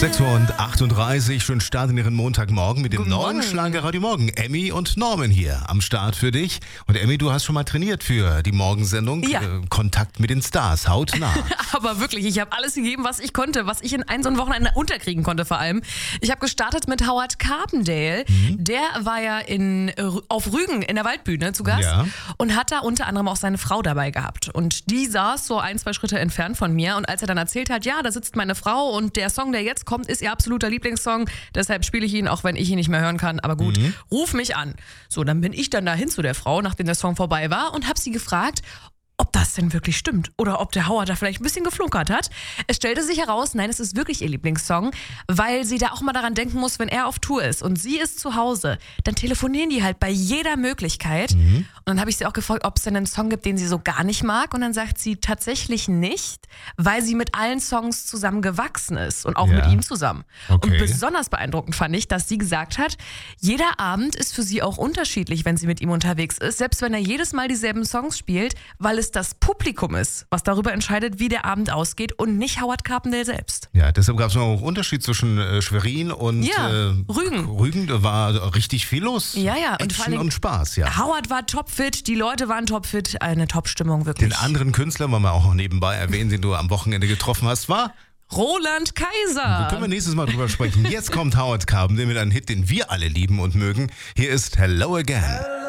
6:38 Uhr, schön Start in Ihren Montagmorgen mit dem Guten neuen Morgen. Schlager Radio Morgen. Emmy und Norman hier am Start für dich. Und Emmy, du hast schon mal trainiert für die Morgensendung. Ja. Kontakt mit den Stars, hautnah. Aber wirklich, ich habe alles gegeben, was ich konnte, was ich in so einem Wochenende unterkriegen konnte vor allem. Ich habe gestartet mit Howard Carpendale. Der war ja auf Rügen in der Waldbühne zu Gast Ja. und hat da unter anderem auch seine Frau dabei gehabt. Und die saß so 1-2 Schritte entfernt von mir. Und als er dann erzählt hat, ja, da sitzt meine Frau und der Song, der jetzt kommt, ist ihr absoluter Lieblingssong. Deshalb spiele ich ihn, auch wenn ich ihn nicht mehr hören kann. Aber gut, ruf mich an. So, dann bin ich dann dahin zu der Frau, nachdem der Song vorbei war und habe sie gefragt, ob das denn wirklich stimmt oder ob der Howard da vielleicht ein bisschen geflunkert hat. Es stellte sich heraus, nein, es ist wirklich ihr Lieblingssong, weil sie da auch mal daran denken muss, wenn er auf Tour ist und sie ist zu Hause, dann telefonieren die halt bei jeder Möglichkeit. Und dann habe ich sie auch gefragt, ob es denn einen Song gibt, den sie so gar nicht mag. Und dann sagt sie tatsächlich nicht, weil sie mit allen Songs zusammen gewachsen ist und auch Ja. mit ihm zusammen. Okay. Und besonders beeindruckend fand ich, dass sie gesagt hat, jeder Abend ist für sie auch unterschiedlich, wenn sie mit ihm unterwegs ist, selbst wenn er jedes Mal dieselben Songs spielt, weil es das Publikum ist, was darüber entscheidet, wie der Abend ausgeht und nicht Howard Carpendale selbst. Ja, deshalb gab es noch einen Unterschied zwischen Schwerin und Ja, Rügen. Rügen, da war richtig viel los. Ja, ja. Und vor Action allem- und Spaß, ja. Howard war topfit, die Leute waren topfit, eine Top-Stimmung wirklich. Den anderen Künstler, wollen wir auch noch nebenbei erwähnen, den du am Wochenende getroffen hast, war... Roland Da Kaiser. können wir nächstes Mal drüber sprechen. Jetzt kommt Howard Carpendale mit einem Hit, den wir alle lieben und mögen. Hier ist Hello Again.